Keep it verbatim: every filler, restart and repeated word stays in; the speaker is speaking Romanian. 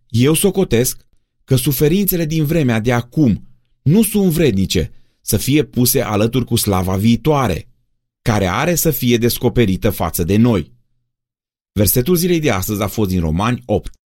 Eu socotesc că suferințele din vremea de acum nu sunt vrednice să fie puse alături cu slava viitoare, care are să fie descoperită față de noi. Versetul zilei de astăzi a fost din Romani opt.